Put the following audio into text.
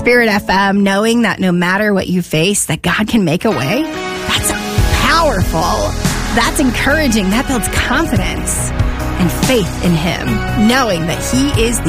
Spirit FM, knowing that no matter what you face, that God can make a way. That's powerful. That's encouraging. That builds confidence and faith in Him, knowing that He is the